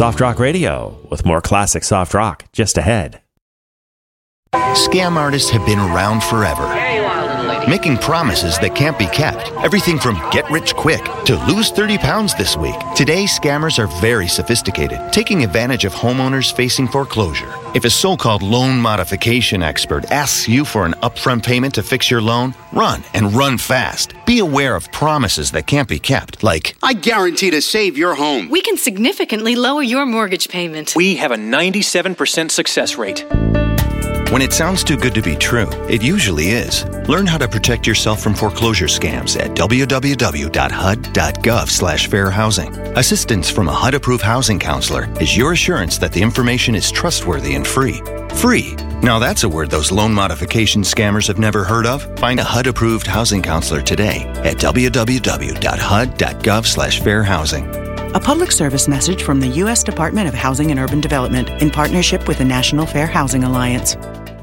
Soft Rock Radio, with more classic soft rock just ahead. Scam artists have been around forever, making promises that can't be kept. Everything from get rich quick to lose 30 pounds this week. Today, scammers are very sophisticated, taking advantage of homeowners facing foreclosure. If a so-called loan modification expert asks you for an upfront payment to fix your loan, run and run fast. Be aware of promises that can't be kept, like, I guarantee to save your home. We can significantly lower your mortgage payment. We have a 97% success rate. When it sounds too good to be true, it usually is. Learn how to protect yourself from foreclosure scams at www.hud.gov/fairhousing. Assistance from a HUD-approved housing counselor is your assurance that the information is trustworthy and free. Free. Now that's a word those loan modification scammers have never heard of. Find a HUD-approved housing counselor today at www.hud.gov/fairhousing. A public service message from the U.S. Department of Housing and Urban Development in partnership with the National Fair Housing Alliance.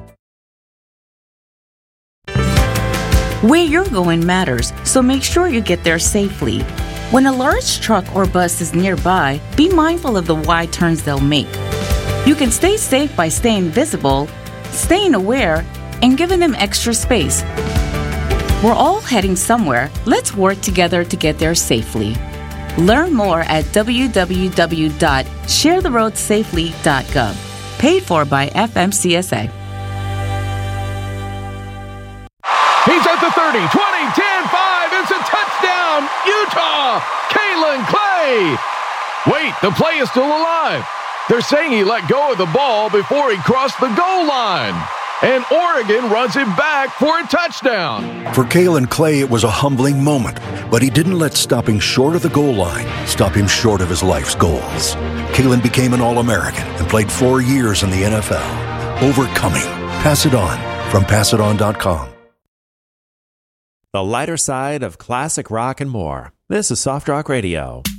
Where you're going matters, so make sure you get there safely. When a large truck or bus is nearby, be mindful of the wide turns they'll make. You can stay safe by staying visible, staying aware, and giving them extra space. We're all heading somewhere. Let's work together to get there safely. Learn more at www.sharetheroadsafely.gov. Paid for by FMCSA. He's at the 30, 20, 10, 5. It's a touchdown, Utah! Kalen Clay! Wait, the play is still alive. They're saying he let go of the ball before he crossed the goal line. And Oregon runs it back for a touchdown. For Kalen Clay, it was a humbling moment, but he didn't let stopping short of the goal line stop him short of his life's goals. Kalen became an All-American and played 4 years in the NFL. Overcoming. Pass It On from PassItOn.com. The lighter side of classic rock and more. This is Soft Rock Radio.